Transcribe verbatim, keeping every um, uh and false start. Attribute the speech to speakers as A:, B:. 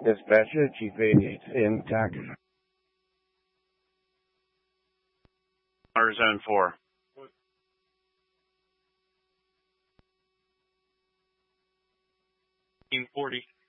A: Dispatcher, Chief eighty-eight in T A C.
B: Water Zone four.
C: Team forty.